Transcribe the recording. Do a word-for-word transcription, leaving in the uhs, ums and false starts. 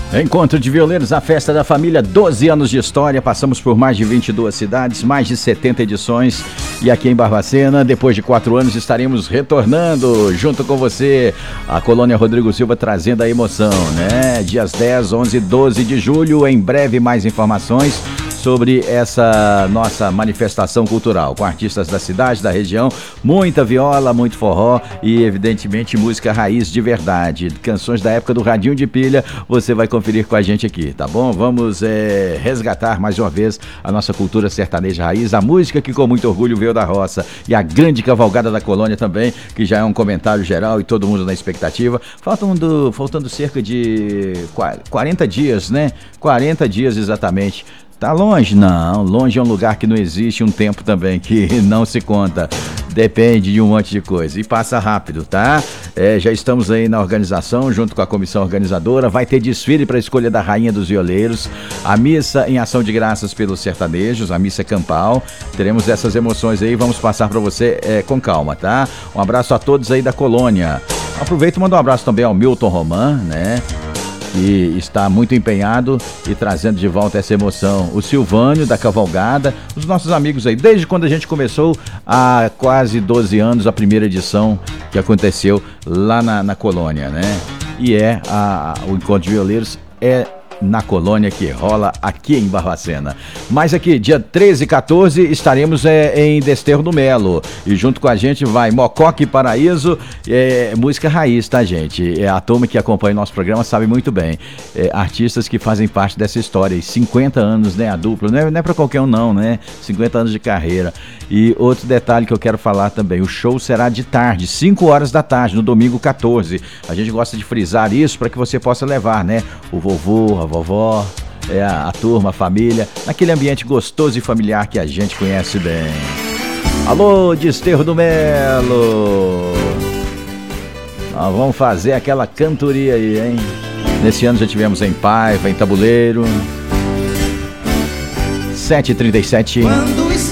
Encontro de Violeiros, a festa da família, doze anos de história, passamos por mais de vinte e duas cidades, mais de setenta edições, e aqui em Barbacena, depois de quatro anos, estaremos retornando junto com você, a Colônia Rodrigo Silva trazendo a emoção, né? Dias dez, onze e doze de julho, em breve mais informações sobre essa nossa manifestação cultural, com artistas da cidade, da região, muita viola, muito forró e evidentemente música raiz de verdade, canções da época do radinho de pilha, você vai conferir com a gente aqui, tá bom? Vamos é, resgatar mais uma vez a nossa cultura sertaneja raiz, a música que com muito orgulho veio da roça, e a grande cavalgada da colônia também, que já é um comentário geral e todo mundo na expectativa. Faltando, faltando cerca de quarenta dias, né? quarenta dias exatamente. Tá longe? Não, longe é um lugar que não existe, um tempo também que não se conta, depende de um monte de coisa e passa rápido, tá? É, já estamos aí na organização, junto com a comissão organizadora, vai ter desfile para a escolha da Rainha dos Violeiros, a missa em ação de graças pelos sertanejos, a missa campal, teremos essas emoções aí, vamos passar para você é, com calma, tá? Um abraço a todos aí da colônia, aproveito e mando um abraço também ao Milton Roman, né? Que está muito empenhado e trazendo de volta essa emoção. O Silvânio da Cavalgada, os nossos amigos aí, desde quando a gente começou há quase doze anos, a primeira edição que aconteceu lá na, na colônia, né? E é a, o Encontro de Violeiros é na colônia que rola aqui em Barbacena. Mas aqui, dia treze e quatorze, estaremos é, em Desterro do Melo. E junto com a gente vai Mococa e Paraíso, é, música raiz, tá, gente? É, a turma que acompanha o nosso programa sabe muito bem. É, artistas que fazem parte dessa história. E cinquenta anos, né? A dupla. Não é, não é pra qualquer um, não, né? cinquenta anos de carreira. E outro detalhe que eu quero falar também: o show será de tarde, cinco horas da tarde, no domingo quatorze. A gente gosta de frisar isso para que você possa levar, né? O vovô, a vovó, é, a, a turma, a família, naquele ambiente gostoso e familiar que a gente conhece bem. Alô, Desterro do Melo! Nós vamos fazer aquela cantoria aí, hein? Nesse ano já tivemos em Paiva, em Tabuleiro. sete e trinta e sete.